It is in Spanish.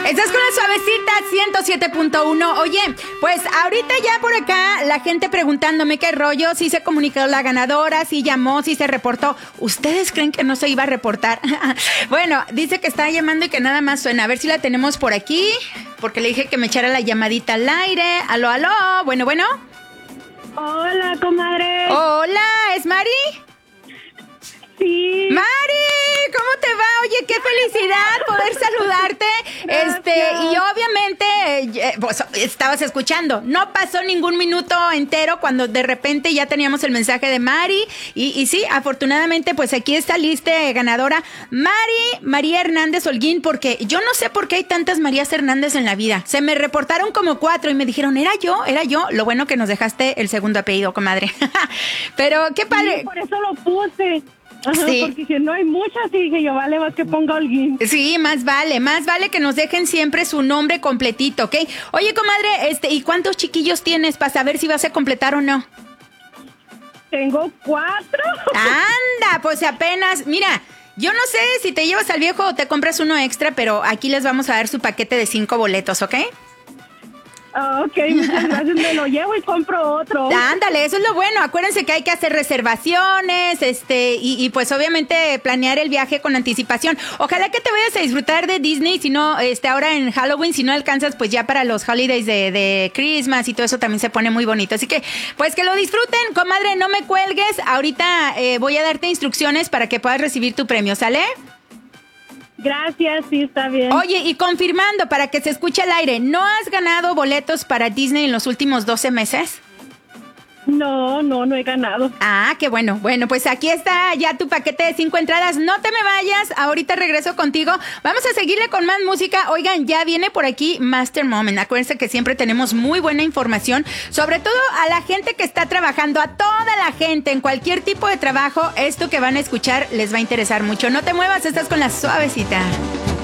Estás con la suavecita 107.1. Oye, pues ahorita ya por acá la gente preguntándome qué rollo, si se comunicó la ganadora, si llamó, si se reportó. ¿Ustedes creen que no se iba a reportar? Bueno, dice que está llamando y que nada más suena. A ver si la tenemos por aquí, porque le dije que me echara la llamadita al aire. Aló, aló. Bueno. Hola, comadre. Hola, ¿es Mari? Sí. Mari, ¿cómo te va? Oye, qué felicidad poder saludarte. Y obviamente, pues, estabas escuchando. No pasó ningún minuto entero cuando de repente ya teníamos el mensaje de Mari. Y sí, afortunadamente, pues aquí está lista ganadora. María Hernández Holguín, porque yo no sé por qué hay tantas Marías Hernández en la vida. Se me reportaron como 4 y me dijeron, era yo. Lo bueno que nos dejaste el segundo apellido, comadre. Pero qué padre. Sí, por eso lo puse. Ajá, sí. Porque si no hay muchas, y dije yo, vale, más que ponga Holguín. Sí, más vale que nos dejen siempre su nombre completito, ¿ok? Oye, comadre, ¿y cuántos chiquillos tienes para saber si vas a completar o no? Tengo 4. Anda, pues apenas, mira, yo no sé si te llevas al viejo o te compras uno extra, pero aquí les vamos a dar su paquete de 5 boletos, ¿ok? Ok, muchas gracias, me lo llevo y compro otro. Ándale, eso es lo bueno. Acuérdense que hay que hacer reservaciones, y pues obviamente planear el viaje con anticipación. Ojalá que te vayas a disfrutar de Disney, si no, ahora en Halloween, si no alcanzas, pues ya para los holidays de Christmas y todo eso también se pone muy bonito. Así que, pues que lo disfruten, comadre, no me cuelgues. Ahorita voy a darte instrucciones para que puedas recibir tu premio, ¿sale? Gracias, sí, está bien. Oye, y confirmando, para que se escuche al aire, ¿no has ganado boletos para Disney en los últimos 12 meses? No he ganado. Ah, qué bueno. Bueno, pues aquí está ya tu paquete de 5 entradas. No te me vayas, ahorita regreso contigo. Vamos a seguirle con más música. Oigan, ya viene por aquí Master Moment. Acuérdense que siempre tenemos muy buena información, sobre todo a la gente que está trabajando, a toda la gente en cualquier tipo de trabajo. Esto que van a escuchar les va a interesar mucho. No te muevas, estás con la suavecita.